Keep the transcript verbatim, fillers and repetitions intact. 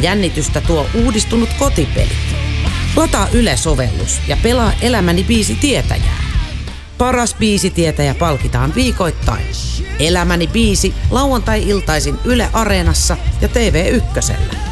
jännitystä tuo uudistunut kotipeli. Lataa Yle-sovellus ja pelaa Elämäni biisitietäjää. Paras biisitietäjä palkitaan viikoittain. Elämäni biisi lauantai-iltaisin Yle Areenassa ja T V Ykkösellä.